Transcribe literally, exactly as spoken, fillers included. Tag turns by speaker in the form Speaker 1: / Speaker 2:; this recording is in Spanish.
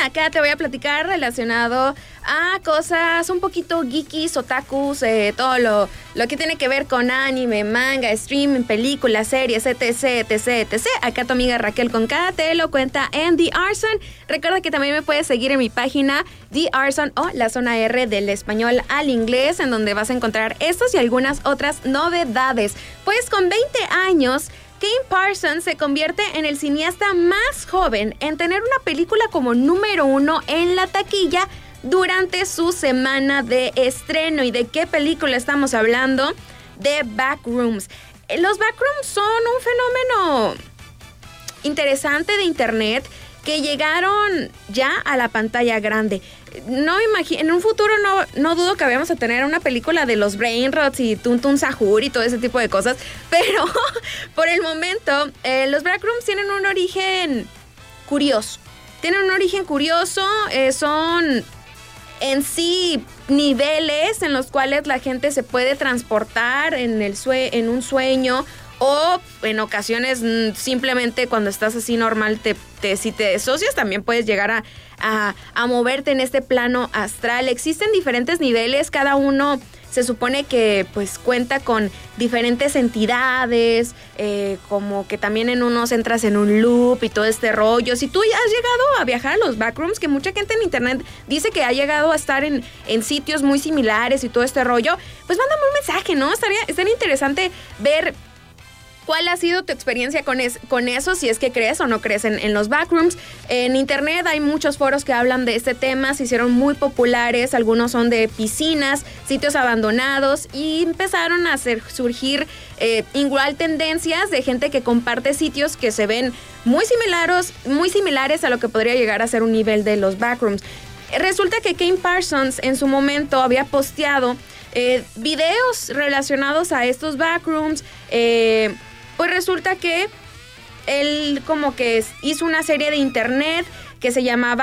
Speaker 1: acá te voy a platicar relacionado a cosas un poquito geekis, otakus, eh, todo lo, lo que tiene que ver con anime, manga, streaming, películas, series, etc, etc, etc. Acá tu amiga Raquel con K te lo cuenta en The Arson. Recuerda que también me puedes seguir en mi página The Arson o la zona R del español al inglés, en donde vas a encontrar estos y algunas otras novedades. Pues con veinte años... Kane Parsons se convierte en el cineasta más joven en tener una película como número uno en la taquilla durante su semana de estreno. ¿Y de qué película estamos hablando? De Backrooms. Los Backrooms son un fenómeno interesante de internet que llegaron ya a la pantalla grande. No imagino, en un futuro no, no dudo que vayamos a tener una película de los Brainrots y Tun Tun Sahur y todo ese tipo de cosas, pero por el momento eh, los Backrooms tienen un origen curioso. Tienen un origen curioso, eh, son en sí niveles en los cuales la gente se puede transportar en, el sue- en un sueño, o en ocasiones simplemente cuando estás así normal, te, te, si te desocias también puedes llegar a, a, a moverte en este plano astral. Existen diferentes niveles, cada uno se supone que pues cuenta con diferentes entidades, eh, como que también en unos entras en un loop y todo este rollo. Si tú ya has llegado a viajar a los Backrooms, que mucha gente en internet dice que ha llegado a estar en, en sitios muy similares y todo este rollo, pues mándame un mensaje, ¿no? Estaría, estaría interesante ver ¿cuál ha sido tu experiencia con, es, con eso? Si es que crees o no crees en, en los Backrooms. En internet hay muchos foros que hablan de este tema, se hicieron muy populares, algunos son de piscinas, sitios abandonados, y empezaron a hacer surgir eh, igual tendencias de gente que comparte sitios que se ven muy similares, muy similares a lo que podría llegar a ser un nivel de los Backrooms. Resulta que Kane Parsons en su momento había posteado eh, videos relacionados a estos Backrooms. eh, Pues resulta que él como que hizo una serie de internet que se llamaba